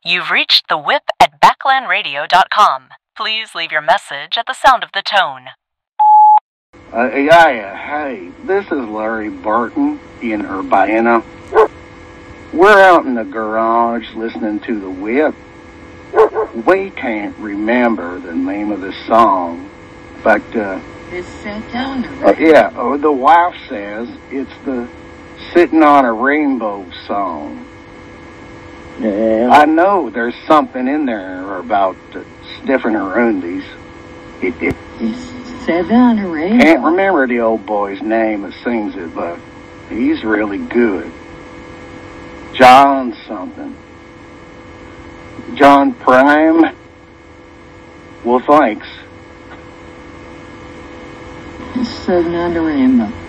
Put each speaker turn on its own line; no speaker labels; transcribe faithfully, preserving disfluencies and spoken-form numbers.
You've reached the whip at backland radio dot com. Please leave your message at the sound of the tone.
Uh, yeah, yeah, hey, this is Larry Barton in Urbana. We're out in the garage listening to the whip. We can't remember the name of the song, but, uh...
It's set down the
uh, yeah, oh, the wife says it's the Sitting on a Rainbow song.
Yeah.
I know there's something in there about uh, sniffing her undies. It, it,
It's set down the rainbow.
Can't remember the old boy's name that sings it, but he's really good. John something. John Prime? Well, thanks.
It's set down the rainbow.